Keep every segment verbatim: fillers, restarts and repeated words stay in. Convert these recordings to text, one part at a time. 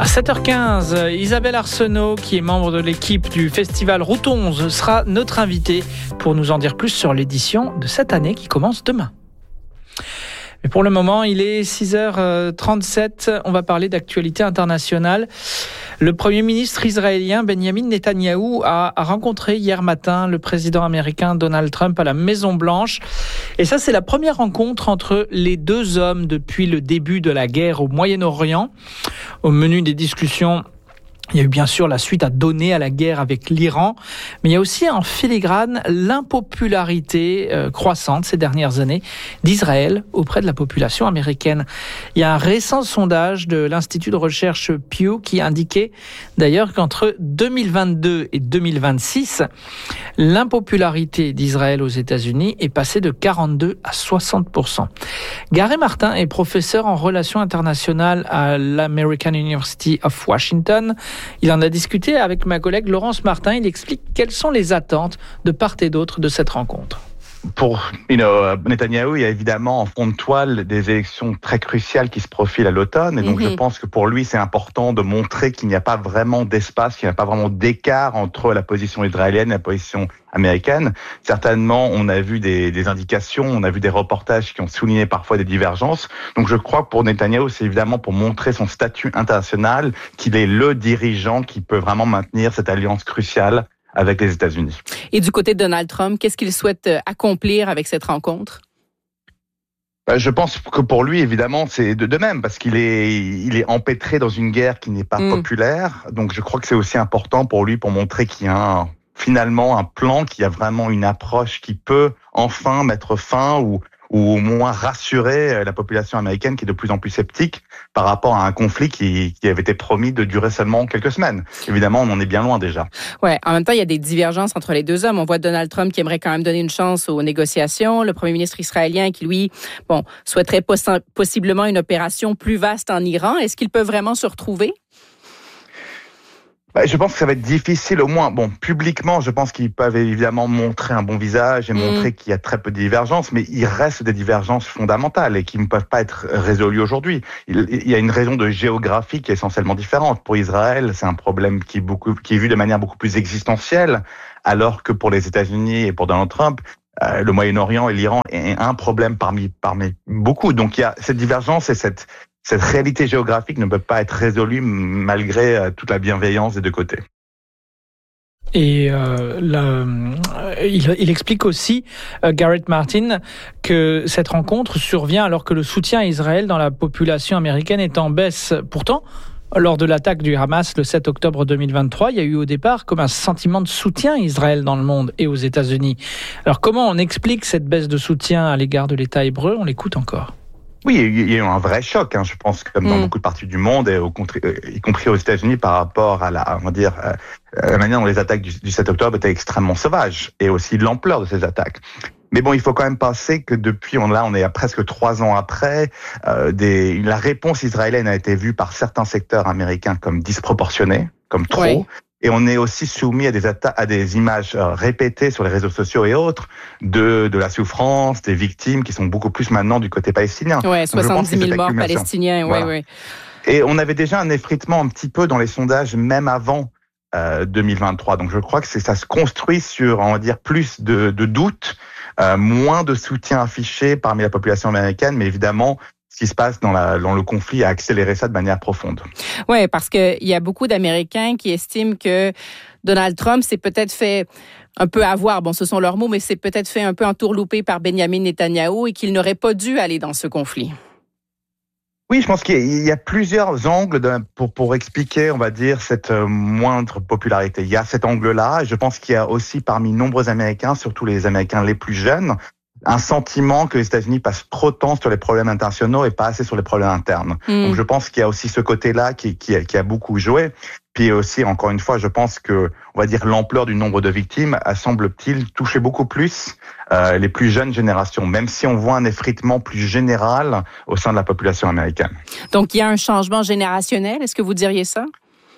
sept heures quinze, Isabelle Arsenault, qui est membre de l'équipe du festival Route onze, sera notre invitée pour nous en dire plus sur l'édition de cette année qui commence demain. Mais pour le moment, il est six heures trente-sept. On va parler d'actualité internationale. Le Premier ministre israélien Benjamin Netanyahou a rencontré hier matin le président américain Donald Trump à la Maison-Blanche. Et ça, c'est la première rencontre entre les deux hommes depuis le début de la guerre au Moyen-Orient. Au menu des discussions, il y a eu bien sûr la suite à donner à la guerre avec l'Iran, mais il y a aussi en filigrane l'impopularité euh, croissante ces dernières années d'Israël auprès de la population américaine. Il y a un récent sondage de l'Institut de recherche Pew qui indiquait d'ailleurs qu'entre deux mille vingt-deux et deux mille vingt-six, l'impopularité d'Israël aux États-Unis est passée de quarante-deux à soixante pour cent. Gary Martin est professeur en relations internationales à l'American University of Washington. Il en a discuté avec ma collègue Laurence Martin. Il explique quelles sont les attentes de part et d'autre de cette rencontre. Pour you know, Netanyahou, il y a évidemment en fond de toile des élections très cruciales qui se profilent à l'automne. Et donc, mm-hmm. je pense que pour lui, c'est important de montrer qu'il n'y a pas vraiment d'espace, qu'il n'y a pas vraiment d'écart entre la position israélienne et la position américaine. Certainement, on a vu des, des indications, on a vu des reportages qui ont souligné parfois des divergences. Donc, je crois que pour Netanyahou, c'est évidemment pour montrer son statut international qu'il est le dirigeant qui peut vraiment maintenir cette alliance cruciale avec les États-Unis. Et du côté de Donald Trump, qu'est-ce qu'il souhaite accomplir avec cette rencontre? Je pense que pour lui, évidemment, c'est de, de même, parce qu'il est, il est empêtré dans une guerre qui n'est pas mmh. populaire. Donc, je crois que c'est aussi important pour lui pour montrer qu'il y a un, finalement un plan, qu'il y a vraiment une approche qui peut enfin mettre fin ou ou au moins rassurer la population américaine qui est de plus en plus sceptique par rapport à un conflit qui, qui avait été promis de durer seulement quelques semaines. Évidemment, on en est bien loin déjà. Ouais, en même temps, il y a des divergences entre les deux hommes. On voit Donald Trump qui aimerait quand même donner une chance aux négociations, le premier ministre israélien qui, lui, bon, souhaiterait poss- possiblement une opération plus vaste en Iran. Est-ce qu'ils peuvent vraiment se retrouver? Je pense que ça va être difficile, au moins, bon, publiquement, je pense qu'ils peuvent évidemment montrer un bon visage et mmh. montrer qu'il y a très peu de divergences, mais il reste des divergences fondamentales et qui ne peuvent pas être résolues aujourd'hui. Il, il y a une raison de géographie qui est essentiellement différente. Pour Israël, c'est un problème qui est beaucoup, qui est vu de manière beaucoup plus existentielle, alors que pour les États-Unis et pour Donald Trump, euh, le Moyen-Orient et l'Iran est un problème parmi, parmi beaucoup. Donc il y a cette divergence et cette Cette réalité géographique ne peut pas être résolue malgré toute la bienveillance des deux côtés. Et euh, la, il, il explique aussi, euh, Garrett Martin, que cette rencontre survient alors que le soutien à Israël dans la population américaine est en baisse. Pourtant, lors de l'attaque du Hamas le sept octobre deux mille vingt-trois, il y a eu au départ comme un sentiment de soutien à Israël dans le monde et aux États-Unis. Alors comment on explique cette baisse de soutien à l'égard de l'État hébreu? On l'écoute encore. Oui, il y a eu un vrai choc, hein, je pense, comme dans mmh. beaucoup de parties du monde, et au, y compris aux États-Unis, par rapport à la, on va dire, euh, la manière dont les attaques du, du sept octobre étaient extrêmement sauvages, et aussi l'ampleur de ces attaques. Mais bon, il faut quand même penser que depuis, on, là, on est à presque trois ans après, euh, des, la réponse israélienne a été vue par certains secteurs américains comme disproportionnée, comme trop. Oui. Et on est aussi soumis à des atta- à des images euh, répétées sur les réseaux sociaux et autres de de la souffrance des victimes qui sont beaucoup plus maintenant du côté palestinien. Ouais, soixante-dix mille morts palestiniens. Voilà. Ouais, ouais. Et on avait déjà un effritement un petit peu dans les sondages même avant euh, deux mille vingt-trois. Donc je crois que c'est ça se construit sur, on va dire, plus de de doutes, euh, moins de soutien affiché parmi la population américaine, mais évidemment, ce qui se passe dans, la, dans le conflit a accéléré ça de manière profonde. Oui, parce qu'il y a beaucoup d'Américains qui estiment que Donald Trump s'est peut-être fait un peu avoir, bon, ce sont leurs mots, mais s'est peut-être fait un peu entourlouper par Benjamin Netanyahou et qu'il n'aurait pas dû aller dans ce conflit. Oui, je pense qu'il y a plusieurs angles de, pour, pour expliquer, on va dire, cette moindre popularité. Il y a cet angle-là, et je pense qu'il y a aussi parmi nombreux Américains, surtout les Américains les plus jeunes, un sentiment que les États-Unis passent trop de temps sur les problèmes internationaux et pas assez sur les problèmes internes. Mmh. Donc je pense qu'il y a aussi ce côté-là qui, qui, a, qui a beaucoup joué. Puis aussi, encore une fois, je pense que, on va dire, l'ampleur du nombre de victimes a, semble-t-il, touché beaucoup plus euh, les plus jeunes générations, même si on voit un effritement plus général au sein de la population américaine. Donc il y a un changement générationnel, est-ce que vous diriez ça?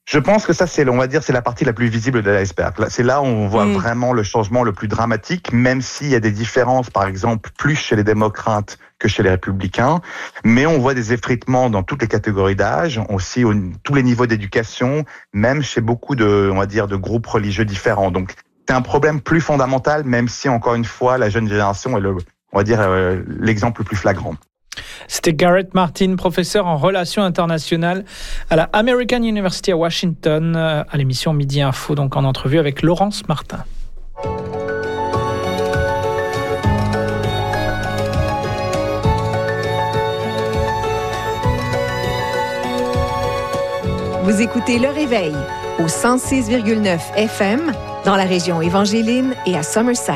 Je pense que ça, c'est, on va dire, c'est la partie la plus visible de l'iceberg. C'est là où on voit mmh. vraiment le changement le plus dramatique, même s'il y a des différences, par exemple, plus chez les démocrates que chez les républicains. Mais on voit des effritements dans toutes les catégories d'âge, aussi au, tous les niveaux d'éducation, même chez beaucoup de, on va dire, de groupes religieux différents. Donc, c'est un problème plus fondamental, même si, encore une fois, la jeune génération est le, on va dire, euh, l'exemple le plus flagrant. C'était Garrett Martin, professeur en relations internationales à la American University à Washington, à l'émission Midi Info, donc en entrevue avec Laurence Martin. Vous écoutez Le Réveil au cent six virgule neuf F M dans la région Évangéline et à Summerside.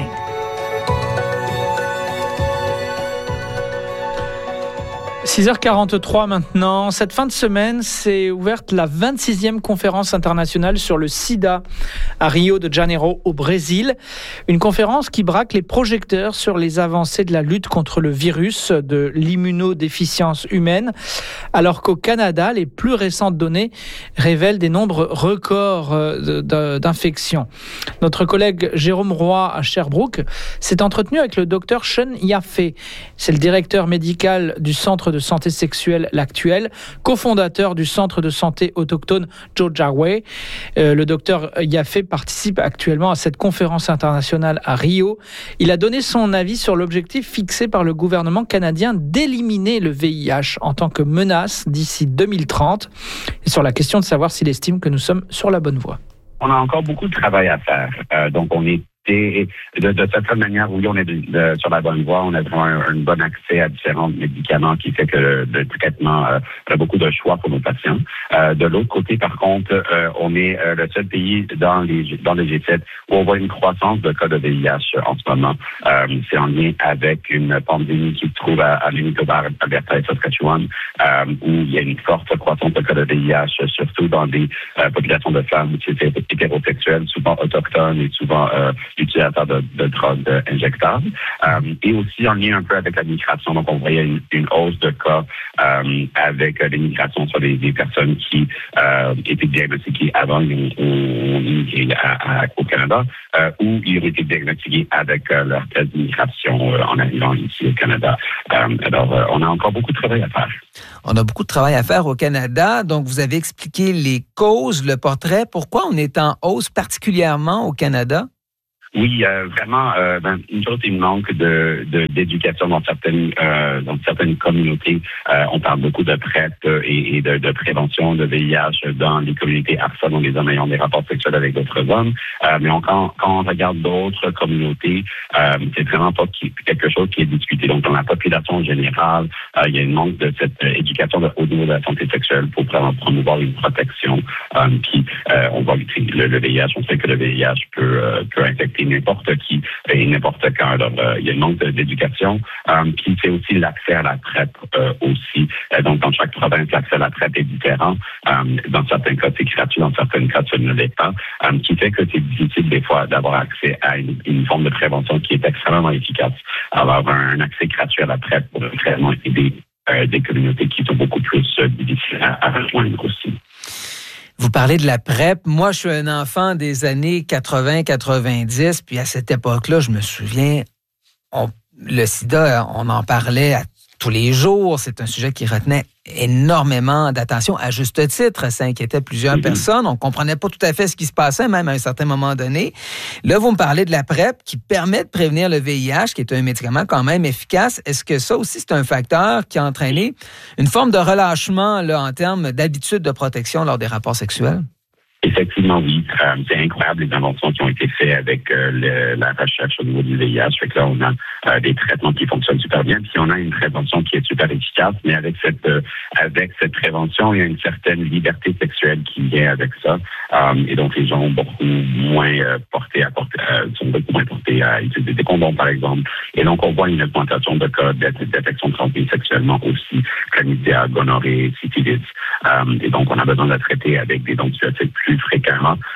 six heures quarante-trois maintenant. Cette fin de semaine, s'est ouverte la vingt-sixième conférence internationale sur le sida à Rio de Janeiro au Brésil. Une conférence qui braque les projecteurs sur les avancées de la lutte contre le virus de l'immunodéficience humaine, alors qu'au Canada, les plus récentes données révèlent des nombres records d'infections. Notre collègue Jérôme Roy à Sherbrooke s'est entretenu avec le docteur Sean Yaffe. C'est le directeur médical du Centre de santé sexuelle L'Actuel, cofondateur du Centre de santé autochtone Jojaway. Euh, le docteur Yaffe participe actuellement à cette conférence internationale à Rio. Il a donné son avis sur l'objectif fixé par le gouvernement canadien d'éliminer le V I H en tant que menace d'ici deux mille trente et sur la question de savoir s'il estime que nous sommes sur la bonne voie. On a encore beaucoup de travail à faire. Euh, donc, on est Et de, de certaine manière, oui, on est de, de, sur la bonne voie. On a vraiment un, un bon accès à différents médicaments qui fait que le, le traitement euh, a beaucoup de choix pour nos patients. Euh, de l'autre côté, par contre, euh, on est euh, le seul pays dans les dans les G sept où on voit une croissance de cas de V I H en ce moment. Euh, c'est en lien avec une pandémie qui se trouve à, à Manitoba, Alberta et Saskatchewan, euh, où il y a une forte croissance de cas de V I H, surtout dans des euh, populations de femmes qui étaient hétérosexuelles, souvent autochtones et souvent euh, utilisateurs de, de drogues injectables, euh, et aussi en lien un peu avec la migration. Donc, on voyait une, une hausse de cas euh, avec les migrations sur les, les personnes qui euh, étaient diagnostiquées avant d'immigré au Canada, euh, ou ils ont été diagnostiqués avec euh, leur test d'immigration euh, en arrivant ici au Canada. Euh, alors, euh, on a encore beaucoup de travail à faire. On a beaucoup de travail à faire au Canada. Donc, vous avez expliqué les causes, le portrait. Pourquoi on est en hausse particulièrement au Canada? Oui, euh, vraiment, euh, ben, une chose, il manque de, de d'éducation dans certaines euh, dans certaines communautés. Euh, on parle beaucoup de PrEP et, et de, de prévention de V I H dans les communautés arabes, les hommes ayant des rapports sexuels avec d'autres hommes. Euh, mais on, quand, quand on regarde d'autres communautés, euh, c'est vraiment pas quelque chose qui est discuté. Donc, dans la population générale, euh, il y a une manque de cette euh, éducation de, au niveau de la santé sexuelle pour promouvoir une protection. Euh, puis, euh, on voit le, le V I H, on sait que le V I H peut, euh, peut infecter n'importe qui et n'importe quand. Alors, euh, il y a une manque d'éducation. Euh, puis, c'est aussi l'accès à la PrEP euh, aussi. Euh, donc, dans chaque province, l'accès à la PrEP est différent. Euh, dans certains cas, c'est gratuit. Dans certains cas, ça ne l'est pas. Euh, qui fait que c'est difficile, des fois, d'avoir accès à une, une forme de prévention qui est extrêmement efficace. Alors, un, un accès gratuit à la PrEP pour vraiment aider euh, des communautés qui sont beaucoup plus euh, difficiles à, à rejoindre aussi. Vous parlez de la PrEP. Moi, je suis un enfant des années quatre-vingts quatre-vingt-dix, puis à cette époque-là, je me souviens, on, le sida, on en parlait à tous les jours. C'est un sujet qui retenait énormément d'attention, à juste titre. Ça inquiétait plusieurs mm-hmm. personnes. On ne comprenait pas tout à fait ce qui se passait, même à un certain moment donné. Là, vous me parlez de la PrEP qui permet de prévenir le V I H, qui est un médicament quand même efficace. Est-ce que ça aussi, c'est un facteur qui a entraîné une forme de relâchement là, en termes d'habitude de protection lors des rapports sexuels? Effectivement, oui. Euh, c'est incroyable les inventions qui ont été faites avec euh, le, la recherche au niveau du V I H. Fait que là, on a euh, des traitements qui fonctionnent super bien. Puis on a une prévention qui est super efficace. Mais avec cette euh, avec cette prévention, il y a une certaine liberté sexuelle qui vient avec ça. Euh, et donc les gens ont beaucoup moins euh, porté à porter, euh, sont beaucoup moins portés à utiliser des condoms, par exemple. Et donc on voit une augmentation de cas d'infection transmise sexuellement aussi, chlamydia, gonorrhée, syphilis. Euh, et donc on a besoin de la traiter avec des antibiotiques plus fréquemment.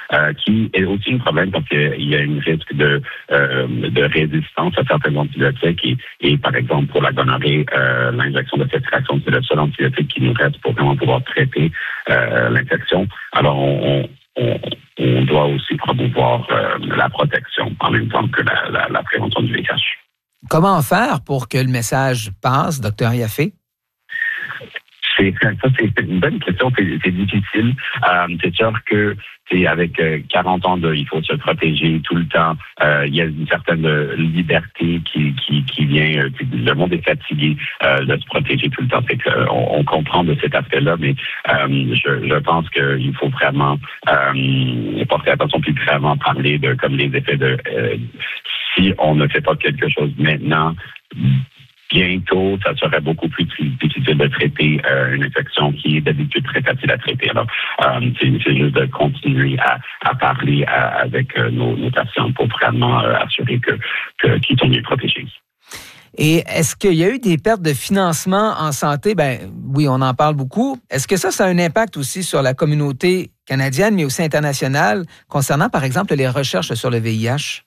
euh, qui est aussi un problème parce qu'il y a un risque de, euh, de résistance à certains antibiotiques et, et par exemple pour la gonorrhée, euh, l'injection de cétration, c'est le seul antibiotique qui nous reste pour vraiment pouvoir traiter euh, l'infection. Alors on, on, on doit aussi promouvoir euh, la protection en même temps que la, la, la prévention du V I H. Comment faire pour que le message passe, docteur Yaffe? C'est, ça, c'est une bonne question. C'est, c'est difficile. Euh, c'est sûr que c'est avec euh, quarante ans de, il faut se protéger tout le temps. Euh, il y a une certaine liberté qui qui, qui vient. Euh, le monde est fatigué euh, de se protéger tout le temps. C'est qu'on on comprend de cet aspect-là, mais euh, je, je pense qu'il faut vraiment euh, porter attention puis vraiment parler de comme les effets de euh, si on ne fait pas quelque chose maintenant. Bientôt, ça serait beaucoup plus difficile de traiter euh, une infection qui est d'habitude très facile à traiter. Alors, euh, c'est, c'est juste de continuer à, à parler à, avec euh, nos, nos patients pour vraiment euh, assurer que, que, qu'ils sont mieux protégés. Et est-ce qu'il y a eu des pertes de financement en santé? Ben oui, on en parle beaucoup. Est-ce que ça, ça a un impact aussi sur la communauté canadienne, mais aussi internationale, concernant, par exemple, les recherches sur le V I H?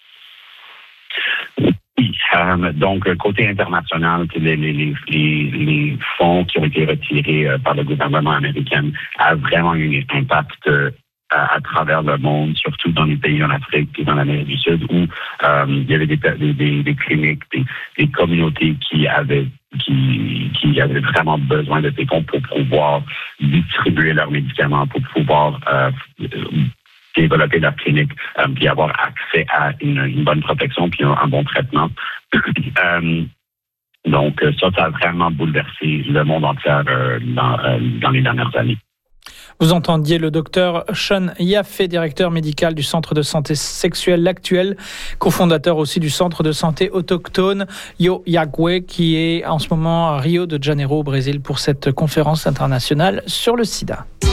Euh, donc, côté international, les, les, les, les fonds qui ont été retirés euh, par le gouvernement américain a vraiment eu un impact euh, à, à travers le monde, surtout dans les pays en Afrique et dans l'Amérique du Sud, où euh, il y avait des, des, des cliniques, des, des communautés qui avaient qui, qui avaient vraiment besoin de ces fonds pour pouvoir distribuer leurs médicaments, pour pouvoir euh, développer leur clinique, euh, puis avoir accès à une, une bonne protection, puis un, un bon traitement. euh, donc, ça, ça a vraiment bouleversé le monde entier euh, dans, euh, dans les dernières années. Vous entendiez le docteur Sean Yaffe, directeur médical du Centre de santé sexuelle L'Actuel, cofondateur aussi du Centre de santé autochtone Yo Yagwe, qui est en ce moment à Rio de Janeiro, au Brésil, pour cette conférence internationale sur le sida.